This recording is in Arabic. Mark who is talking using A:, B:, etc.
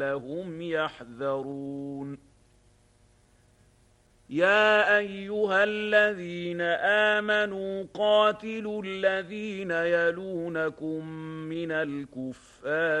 A: لعلهم يحذرون يا أيها الذين آمنوا قاتلوا الذين يلونكم من الكفار